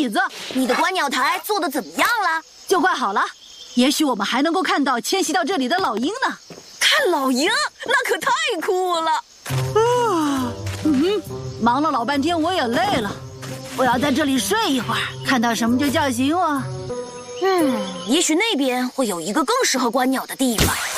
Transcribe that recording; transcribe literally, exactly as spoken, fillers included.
椅子。 你的观鸟台做得怎么样了？ 就快好了，也许我们还能够看到迁徙到这里的老鹰呢。 看老鹰，那可太酷了！ 啊，嗯，忙了老半天，我也累了，我要在这里睡一会儿，看到什么就叫醒我。 嗯，也许那边会有一个更适合观鸟的地方。